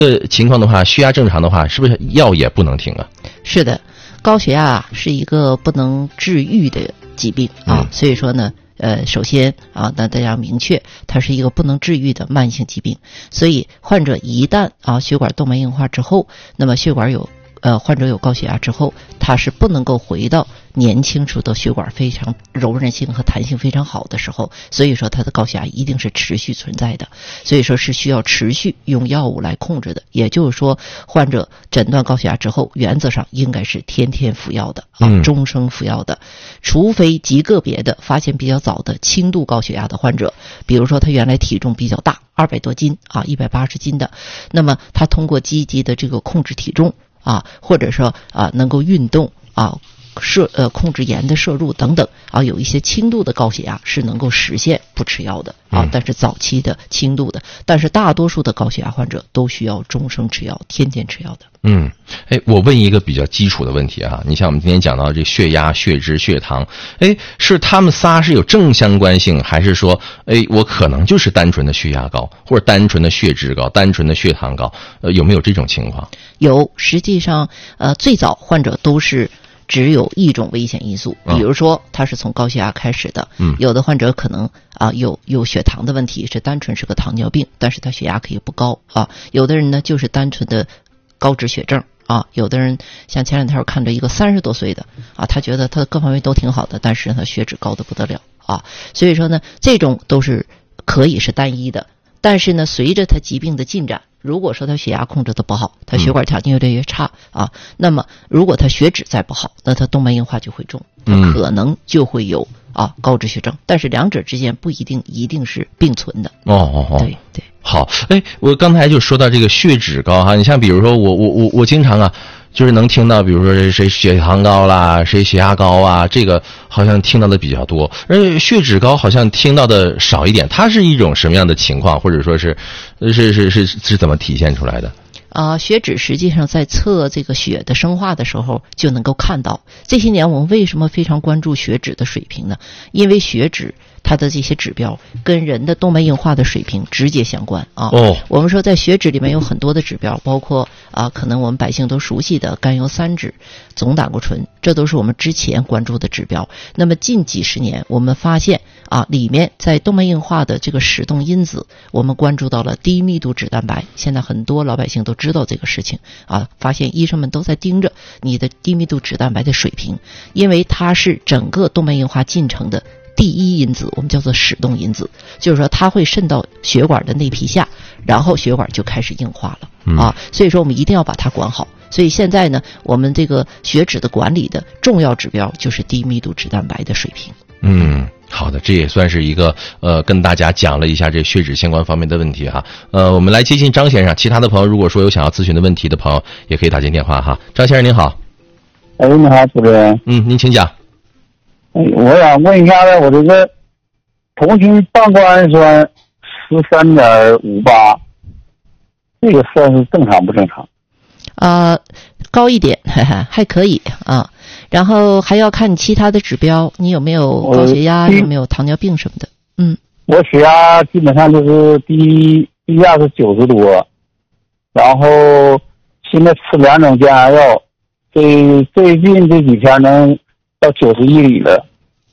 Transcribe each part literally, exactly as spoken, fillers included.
呃情况的话，血压正常的话，是不是药也不能停啊？ 是的，高血压是一个不能治愈的疾病啊，嗯、所以说呢。呃，首先啊，那大家要明确，它是一个不能治愈的慢性疾病，所以患者一旦啊血管动脉硬化之后，那么血管有呃患者有高血压之后，他是不能够回到年轻时候的血管非常柔韧性和弹性非常好的时候，所以说他的高血压一定是持续存在的，所以说是需要持续用药物来控制的。也就是说，患者诊断高血压之后，原则上应该是天天服药的啊，终生服药的，除非极个别的发现比较早的轻度高血压的患者，比如说他原来体重比较大，二百多斤啊，一百八十斤的，那么他通过积极的这个控制体重啊，或者说啊能够运动啊。摄呃控制盐的摄入等等啊，有一些轻度的高血压是能够实现不吃药的啊，但是早期的轻度的，但是大多数的高血压患者都需要终生吃药，天天吃药的。 嗯，哎，我问一个比较基础的问题啊，你像我们今天讲到这血压、血脂、血糖，哎，是他们仨是有正相关性，还是说，哎，我可能就是单纯的血压高，或者单纯的血脂高，单纯的血糖高，呃，有没有这种情况？ 有，实际上，呃，最早患者都是。只有一种危险因素，比如说他是从高血压开始的，嗯，有的患者可能啊有有血糖的问题，是单纯是个糖尿病，但是他血压可以不高啊。有的人呢就是单纯的高脂血症啊，有的人像前两天我看着一个三十多岁的啊，他觉得他各方面都挺好的，但是他血脂高的不得了啊。所以说呢，这种都是可以是单一的，但是呢，随着他疾病的进展。如果说他血压控制的不好，他血管条件越来越差、嗯、啊，那么如果他血脂再不好，那他动脉硬化就会重，他可能就会有啊高脂血症，但是两者之间不一定一定是并存的。 哦哦哦， 对对。 好，哎，我刚才就说到这个血脂高哈，你像比如说我我我我经常啊。就是能听到，比如说谁血糖高啦，谁血压高啊，这个好像听到的比较多，而血脂高好像听到的少一点。它是一种什么样的情况，或者说是，是是是是怎么体现出来的？ 啊、呃，血脂实际上在测这个血的生化的时候就能够看到。这些年我们为什么非常关注血脂的水平呢？因为血脂它的这些指标跟人的动脉硬化的水平直接相关啊。哦，我们说在血脂里面有很多的指标，包括啊，可能我们百姓都熟悉的甘油三酯、总胆固醇，这都是我们之前关注的指标。那么近几十年，我们发现啊，里面在动脉硬化的这个始动因子，我们关注到了低密度脂蛋白。现在很多老百姓都知道这个事情啊，发现医生们都在盯着你的低密度脂蛋白的水平，因为它是整个动脉硬化进程的第一因子，我们叫做始动因子，就是说它会渗到血管的内皮下，然后血管就开始硬化了、嗯、啊，所以说我们一定要把它管好。所以现在呢，我们这个血脂的管理的重要指标就是低密度脂蛋白的水平。 嗯，好的，这也算是一个呃，跟大家讲了一下这血脂相关方面的问题哈。呃，我们来接近张先生，其他的朋友如果说有想要咨询的问题的朋友，也可以打进电话哈。张先生您好。 哎，你好，主持人。 嗯，您请讲。 哎，我想问一下呢，我这个同型半胱氨酸十三点五八，这个算是正常不正常？ 呃，高一点，呵呵还可以啊。然后还要看你其他的指标，你有没有高血压，有没有糖尿病什么的。嗯， 我血压基本上就是低低压是九十多，然后现在吃两种降压药，最最近这几天能到九十一里了。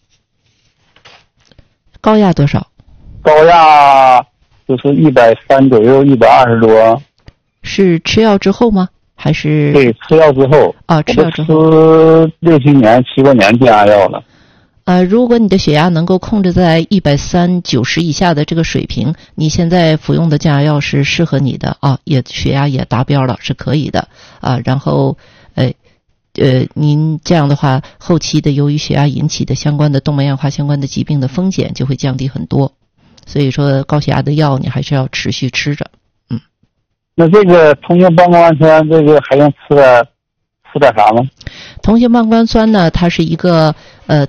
高压多少？ 高压就是一百三左右，一百二十多。 是吃药之后吗？还是对，吃药之后啊，吃药之后吃六七年、七八年降压药了。 呃，如果你的血压能够控制在一百三九十以下的这个水平，你现在服用的降压药是适合你的啊，也血压也达标了，是可以的啊。然后，呃，呃，您这样的话，后期的由于血压引起的相关的动脉硬化相关的疾病的风险就会降低很多。所以说，高血压的药你还是要持续吃着。 那这个同型半胱氨酸，这个还用吃点吃点啥吗？ 同型半胱氨酸呢，它是一个呃体体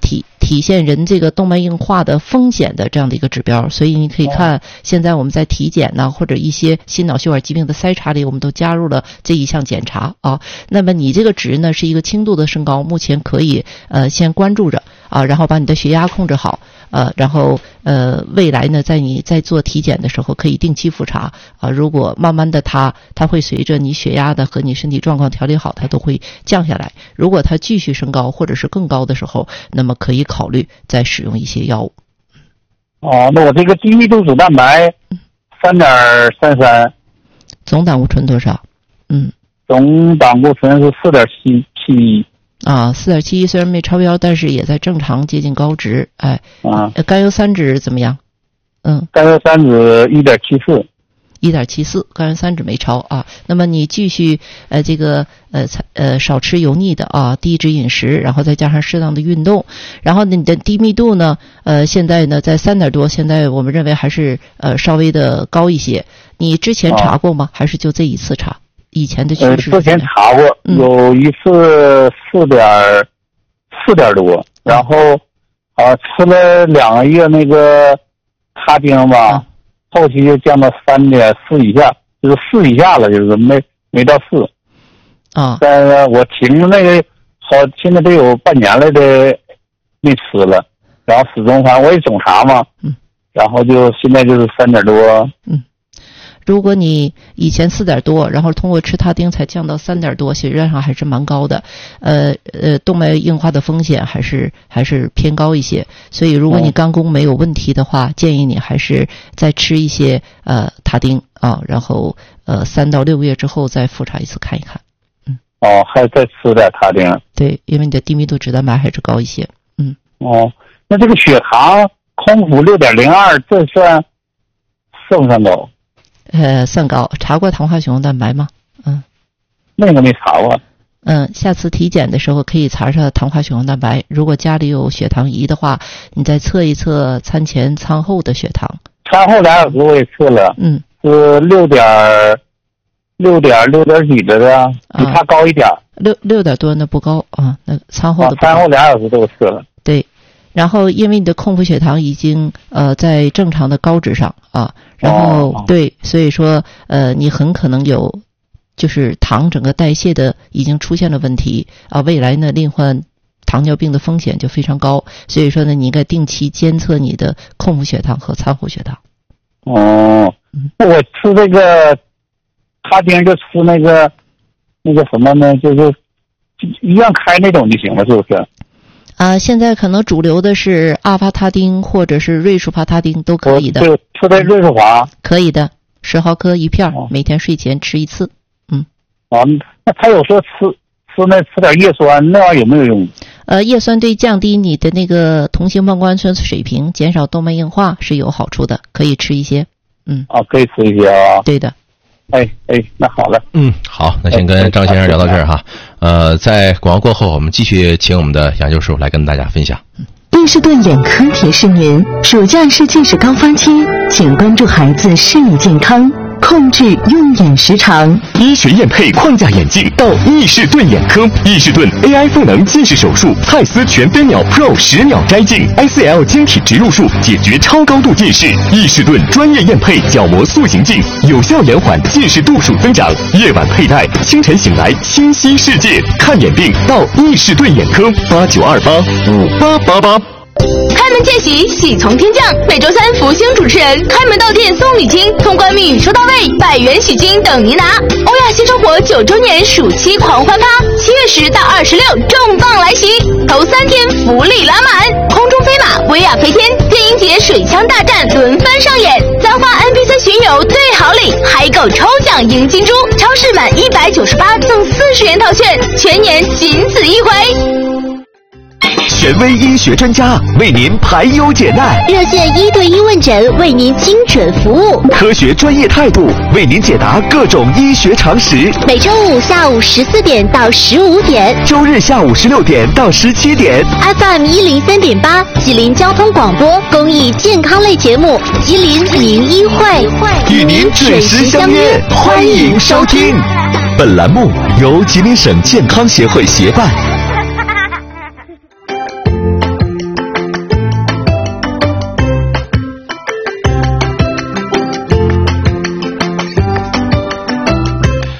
体现人这个动脉硬化的风险的这样的一个指标。所以你可以看，现在我们在体检呢，或者一些心脑血管疾病的筛查里，我们都加入了这一项检查啊。那么你这个值呢是一个轻度的升高，目前可以呃先关注着啊，然后把你的血压控制好。呃，然后呃，未来呢，在你在做体检的时候，可以定期复查啊。如果慢慢的它它会随着你血压的和你身体状况调理好，它都会降下来。如果它继续升高或者是更高的时候，那么可以考虑再使用一些药物。 哦，那我这个低密度脂蛋白三点三三， 总胆固醇多少？嗯， 总胆固醇是四点七七一。 啊，四点七一虽然没超标，但是也在正常接近高值。哎， 啊， 甘油三酯怎么样？嗯， 甘油三酯一点七四， 一点七四，甘油三酯没超啊。那么你继续呃这个呃呃少吃油腻的啊，低脂饮食，然后再加上适当的运动，然后你的低密度呢，呃现在呢在三点多，现在我们认为还是呃稍微的高一些。你之前查过吗？啊、还是就这一次查？以前的趋势、 呃？之前查过，有一次四点四点多，然后啊吃了两个月那个他汀吧、啊，后期就降到三点四以下，就是四以下了，就是没没到四。 啊， 但是我停了那个好，现在得有半年了的没吃了，然后始终反正我也总查嘛， 嗯， 然后就现在就是三点多， 嗯。如果你以前四点多，然后通过吃他汀才降到三点多，血压上还是蛮高的，呃呃，动脉硬化的风险还是还是偏高一些。所以如果你肝功没有问题的话，嗯、建议你还是再吃一些呃他汀啊，然后呃三到六个月之后再复查一次看一看。嗯。 哦，还再吃点他汀。 对，因为你的低密度脂蛋白还是高一些。嗯。 哦，那这个血糖空腹六点零二，这算算不算高？ 呃，算高。查过糖化血红蛋白吗？嗯， 那个没查过。 嗯，下次体检的时候可以查查糖化血红蛋白。如果家里有血糖仪的话，你再测一测餐前餐后的血糖。 餐后俩小时我也测了， 嗯， 是六点六点六点几的的，比它高一点。 六六点多那不高啊，那餐后的不高。 餐后俩小时都测了。 对。然后，因为你的空腹血糖已经呃在正常的高值上啊，然后、哦、对，所以说呃你很可能有就是糖整个代谢的已经出现了问题啊，未来呢罹患糖尿病的风险就非常高，所以说呢你应该定期监测你的空腹血糖和餐后血糖。 哦，那我吃这个他汀就吃那个那个什么呢？就是医院开那种就行了，是不是？ 啊，现在可能主流的是阿法他汀或者是瑞舒帕他汀都可以的。 对，吃的瑞舒华可以的，十毫克一片、哦，每天睡前吃一次。嗯。 啊，那他有说吃吃那吃点叶酸，那玩意儿有没有用？ 呃，叶酸对降低你的那个同型半胱氨酸水平，减少动脉硬化是有好处的，可以吃一些。嗯。啊， 可以吃一些啊。 对的。 哎哎，那好了， 嗯，好，那先跟张先生聊到这儿哈。呃，在广告过后，我们继续请我们的杨教授来跟大家分享。 伊士顿眼科提示您：暑假是近视高发期，请关注孩子视力健康，控制用眼时长。 医学验配框架眼镜到伊士顿眼科，伊士顿 A I 赋能近视手术，蔡司全飞秒 Pro 十秒摘镜 ，I C L 晶体植入术解决超高度近视。伊士顿专业验配角膜塑形镜，有效延缓近视度数增长。夜晚佩戴，清晨醒来清晰世界。看眼病到伊士顿眼科，八九二八五八八八。 开门见喜，喜从天降。每周三，福星主持人开门到店送礼金，通关密语收到位，百元喜金等您拿。欧亚新生活九周年暑期狂欢趴，七月十到二十六重磅来袭，头三天福利拉满，空中飞马、威亚飞天、电音节水枪大战轮番上演，簪花 N P C 巡游最好礼，嗨购抽奖赢金猪，超市满一百九十八赠四十元套券，全年仅此一回。 权威医学专家为您排忧解难， 热线一对一问诊为您精准服务， 科学专业态度为您解答各种医学常识。 每周五下午十四点到十五点， 周日下午十六点到十七点。 F M 一零三点八，吉林交通广播公益健康类节目《吉林名医会》， 与您准时相约，欢迎收听。本栏目由吉林省健康协会协办。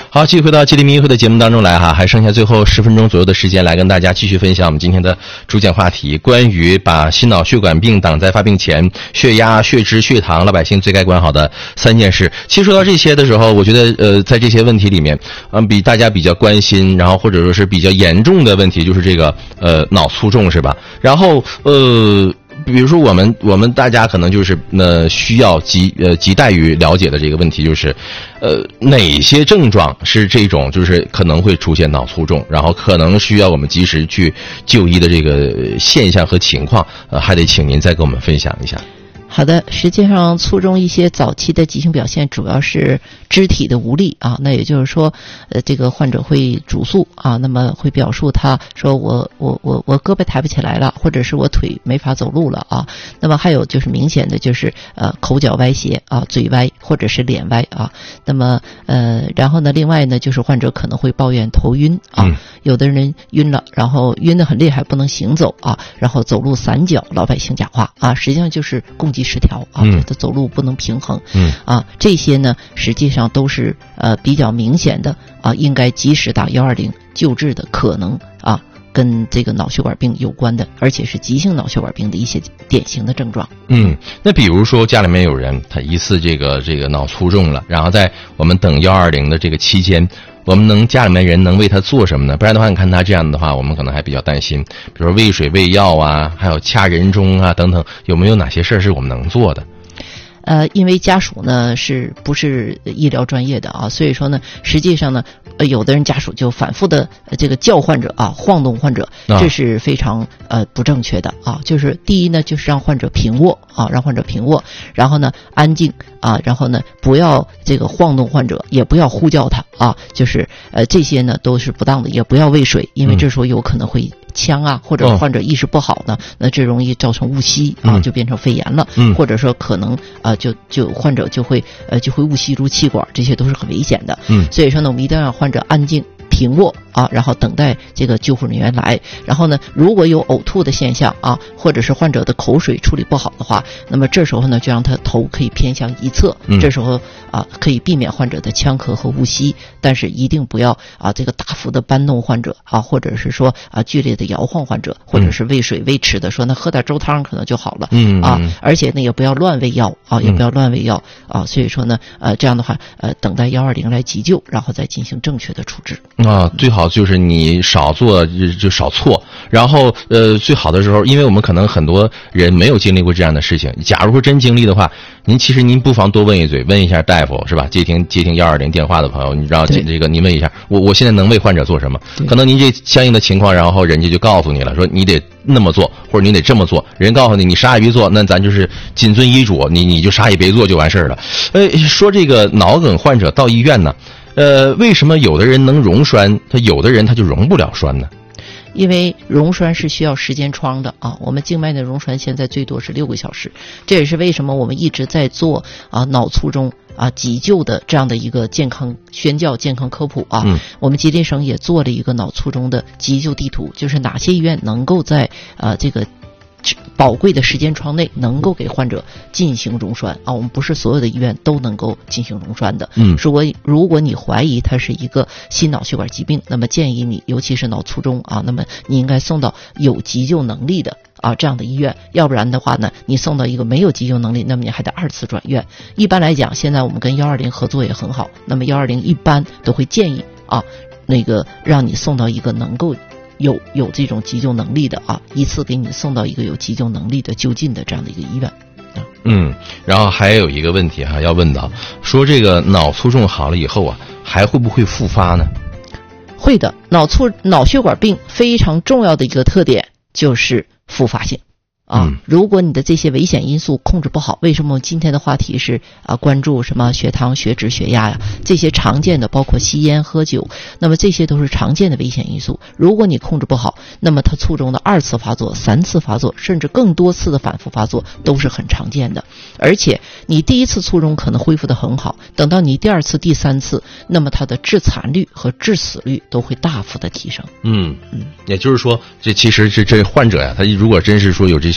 好，继续回到吉林民意会的节目当中来哈，还剩下最后十分钟左右的时间来跟大家继续分享我们今天的主讲话题，关于把心脑血管病挡在发病前，血压、血脂、血糖，老百姓最该管好的三件事。其实说到这些的时候，我觉得呃，在这些问题里面，嗯，比大家比较关心，然后或者说是比较严重的问题，就是这个呃脑卒中是吧？然后呃。比如说我们我们大家可能就是呃需要急呃急待于了解的这个问题就是呃哪些症状是这种就是可能会出现脑卒中，然后可能需要我们及时去就医的这个现象和情况，呃还得请您再跟我们分享一下。 好的，实际上卒中一些早期的急性表现主要是肢体的无力啊，那也就是说，呃，这个患者会主诉啊，那么会表述他说我我我我胳膊抬不起来了，或者是我腿没法走路了啊。那么还有就是明显的就是呃口角歪斜啊，嘴歪或者是脸歪啊。那么呃，然后呢，另外呢就是患者可能会抱怨头晕啊，嗯、有的人晕了，然后晕得很厉害，不能行走啊，然后走路散脚，老百姓讲话啊，实际上就是共济失调啊， 嗯、 他走路不能平衡， 嗯啊，这些呢实际上都是呃比较明显的啊，应该及时打一二零救治的可能啊，跟这个脑血管病有关的，而且是急性脑血管病的一些典型的症状。 嗯，那比如说家里面有人他疑似这个这个脑卒中了，然后在我们等一二零的这个期间，我们能家里面人能为他做什么呢？不然的话，你看他这样的话，我们可能还比较担心，比如说喂水喂药啊，还有掐人中啊等等，有没有哪些事儿是我们能做的？ 呃，因为家属呢是不是医疗专业的啊，所以说呢，实际上呢，呃，有的人家属就反复的、呃、这个叫患者啊，晃动患者，这是非常呃不正确的啊。就是第一呢，就是让患者平卧啊，让患者平卧，然后呢安静啊，然后呢不要这个晃动患者，也不要呼叫他啊，就是呃这些呢都是不当的，也不要喂水，因为这时候有可能会呛啊，或者患者意识不好呢，那这容易造成误吸啊，就变成肺炎了， 嗯、 或者说可能啊、呃、就就患者就会呃就会误吸入气管，这些都是很危险的。 嗯， 所以说呢，我们一定要让患者安静平卧啊，然后等待这个救护人员来。然后呢，如果有呕吐的现象啊，或者是患者的口水处理不好的话，那么这时候呢，就让他头可以偏向一侧， 嗯、 这时候啊可以避免患者的呛咳和误吸，但是一定不要啊这个大幅的搬动患者啊，或者是说啊剧烈的摇晃患者，或者是喂水喂吃的，说那喝点粥汤可能就好了， 嗯啊，而且呢也不要乱喂药啊，也不要乱喂药啊，所以说呢呃这样的话呃等待一二零来急救，然后再进行正确的处置。 啊，最好就是你少做就就少错，然后呃最好的时候，因为我们可能很多人没有经历过这样的事情，假如说真经历的话，您其实您不妨多问一嘴，问一下大夫是吧？接听接听一二零电话的朋友，你知道这这个你问一下，我我现在能为患者做什么？可能您这相应的情况，然后人家就告诉你了，说你得那么做，或者你得这么做。人告诉你你啥也别做，那咱就是谨遵医嘱，你你就啥也别做就完事儿了。呃，说这个脑梗患者到医院呢。呃，为什么有的人能溶栓，他有的人他就溶不了栓呢？ 因为溶栓是需要时间窗的啊，我们静脉的溶栓现在最多是六个小时，这也是为什么我们一直在做啊脑卒中啊急救的这样的一个健康宣教、健康科普啊。 嗯、 我们吉林省也做了一个脑卒中的急救地图，就是哪些医院能够在啊这个宝贵的时间窗内能够给患者进行溶栓啊，我们不是所有的医院都能够进行溶栓的。 嗯， 如果如果你怀疑它是一个心脑血管疾病，那么建议你，尤其是脑卒中啊，那么你应该送到有急救能力的啊这样的医院，要不然的话呢，你送到一个没有急救能力，那么你还得二次转院。一般来讲，现在我们跟一二零合作也很好，那么一二零一般都会建议啊，那个让你送到一个能够。有有这种急救能力的啊，一次给你送到一个有急救能力的就近的这样的一个医院。啊、 嗯，然后还有一个问题哈、啊，要问到，说这个脑卒中好了以后啊，还会不会复发呢？ 会的，脑卒脑血管病非常重要的一个特点就是复发性。啊，如果你的这些危险因素控制不好，为什么今天的话题是啊关注什么血糖、血脂、血压呀？这些常见的，包括吸烟、喝酒，那么这些都是常见的危险因素。如果你控制不好，那么它卒中的二次发作、三次发作，甚至更多次的反复发作都是很常见的。而且你第一次卒中可能恢复得很好，等到你第二次、第三次，那么它的致残率和致死率都会大幅的提升。 嗯嗯，也就是说，这其实这这患者呀，他如果真是说有这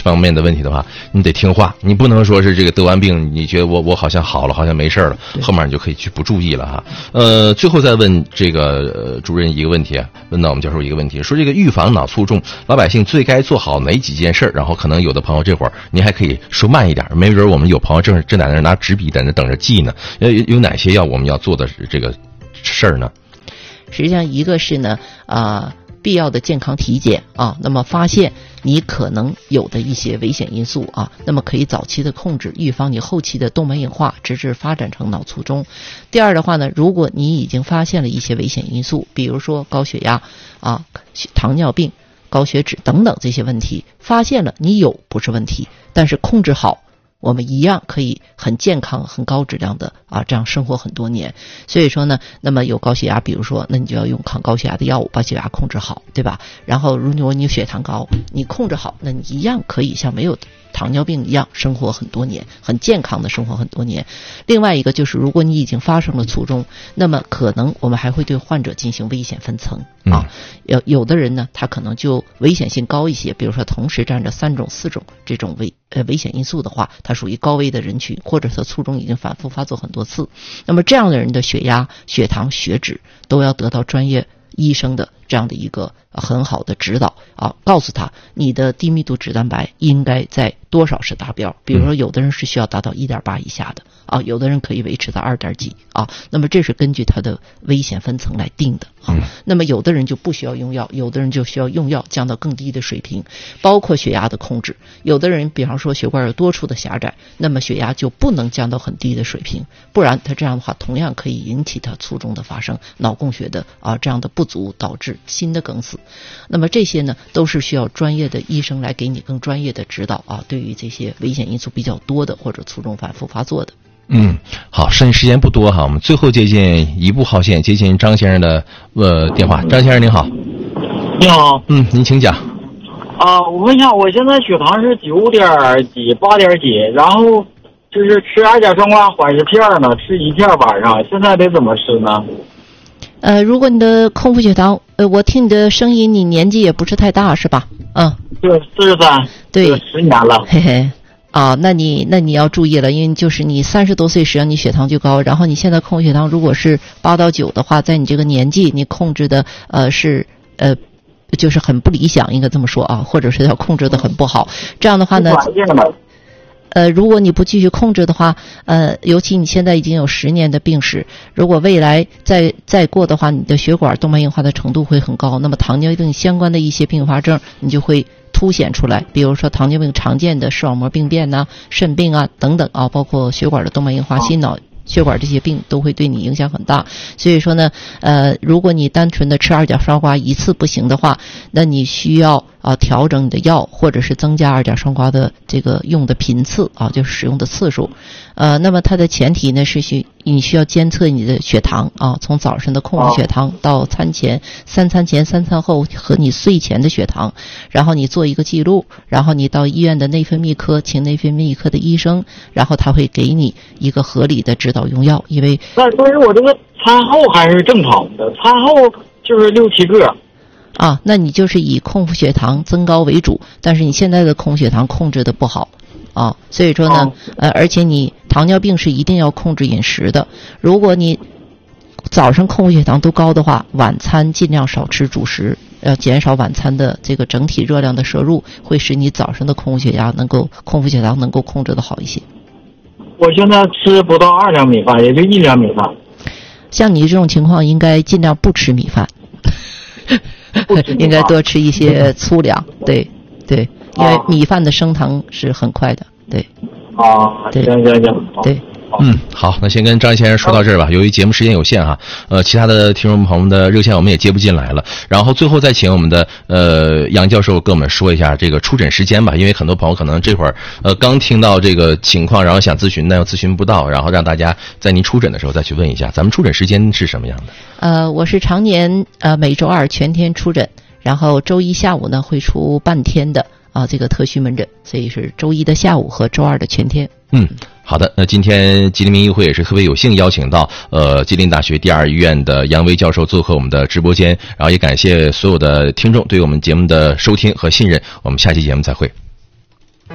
方面的问题的话，你得听话，你不能说是这个得完病，你觉得我我好像好了，好像没事了，后面你就可以去不注意了哈。呃，最后再问这个、呃、主任一个问题啊，问到我们教授一个问题，说这个预防脑卒中，老百姓最该做好哪几件事儿？然后可能有的朋友这会儿您还可以说慢一点，没准我们有朋友正正在那拿纸笔在那等着记呢。有有哪些要我们要做的这个事儿呢？ 实际上，一个是呢，啊、呃，必要的健康体检啊，那么发现你可能有的一些危险因素啊，那么可以早期的控制，预防你后期的动脉硬化，直至发展成脑卒中。第二的话呢，如果你已经发现了一些危险因素，比如说高血压啊、糖尿病、高血脂等等这些问题，发现了你有不是问题，但是控制好，我们一样可以很健康、很高质量的啊，这样生活很多年。所以说呢，那么有高血压，比如说，那你就要用抗高血压的药物把血压控制好，对吧？然后如果你有血糖高，你控制好，那你一样可以像没有糖尿病一样生活很多年，很健康的生活很多年。另外一个就是，如果你已经发生了卒中，那么可能我们还会对患者进行危险分层啊。有有的人呢，他可能就危险性高一些，比如说同时占着三种、四种这种危呃危险因素的话，他属于高危的人群，或者他卒中已经反复发作很多次。那么这样的人的血压、血糖、血脂都要得到专业医生的这样的一个很好的指导啊，告诉他你的低密度脂蛋白应该在多少是达标。比如说有的人是需要达到 一点八 以下的啊，有的人可以维持在二点几啊，那么这是根据他的危险分层来定的啊。那么有的人就不需要用药，有的人就需要用药降到更低的水平，包括血压的控制。有的人比方说血管有多处的狭窄，那么血压就不能降到很低的水平，不然他这样的话同样可以引起他卒中的发生，脑供血的啊这样的不足，导致新的梗死。那么这些呢都是需要专业的医生来给你更专业的指导啊，对于这些危险因素比较多的或者卒中反复发作的。 嗯，好，剩下时间不多哈，我们最后接近一部号线，接近张先生的呃电话。张先生您好。 你好。 嗯，您请讲。 啊，我问一下，我现在血糖是九点几、八点几，然后就是吃二甲双胍缓释片呢，吃一片晚上，现在得怎么吃呢？ 呃，如果你的空腹血糖，呃，我听你的声音，你年纪也不是太大，是吧？嗯， 对，四十三， 对， 十年了。 嘿嘿。啊，那你那你要注意了，因为就是你三十多岁时，你血糖就高，然后你现在空腹血糖如果是八到九的话，在你这个年纪，你控制的呃是呃就是很不理想，应该这么说啊，或者是要控制的很不好。这样的话呢，呃，如果你不继续控制的话，呃，尤其你现在已经有十年的病史，如果未来再再过的话，你的血管动脉硬化的程度会很高，那么糖尿病相关的一些并发症，你就会凸显出来，比如说糖尿病常见的视网膜病变呐、啊、肾病啊等等啊，包括血管的动脉硬化、心脑血管这些病都会对你影响很大。所以说呢，呃，如果你单纯的吃二甲双胍一次不行的话，那你需要啊调整你的药，或者是增加二甲双胍的这个用的频次啊，就是使用的次数。呃，那么它的前提呢是需你需要监测你的血糖啊，从早晨的空腹血糖到餐前、三餐前、三餐后和你睡前的血糖，然后你做一个记录，然后你到医院的内分泌科请内分泌科的医生，然后他会给你一个合理的指导用药。因为但但是我这个餐后还是正常的，餐后就是六七个。 啊，那你就是以空腹血糖增高为主，但是你现在的空腹血糖控制的不好啊，所以说呢，哦、呃，而且你糖尿病是一定要控制饮食的。如果你早上空腹血糖都高的话，晚餐尽量少吃主食，要减少晚餐的这个整体热量的摄入，会使你早上的空腹血压能够空腹血糖能够控制的好一些。 我现在吃不到二两米饭，也就一两米饭。 像你这种情况，应该尽量不吃米饭。应该多吃一些粗粮，对对，因为米饭的升糖是很快的，对。 啊，行行行， 对。 嗯，好，那先跟张先生说到这儿吧。由于节目时间有限哈，呃，其他的听众朋友们的热线我们也接不进来了。然后最后再请我们的呃杨教授跟我们说一下这个出诊时间吧，因为很多朋友可能这会儿呃刚听到这个情况，然后想咨询，但又咨询不到，然后让大家在您出诊的时候再去问一下，咱们出诊时间是什么样的？ 呃，我是常年呃每周二全天出诊，然后周一下午呢会出半天的啊这个特需门诊，所以是周一的下午和周二的全天。 嗯，好的。那今天吉林民医会也是特别有幸邀请到呃吉林大学第二医院的杨威教授做客我们的直播间，然后也感谢所有的听众对我们节目的收听和信任。我们下期节目再会。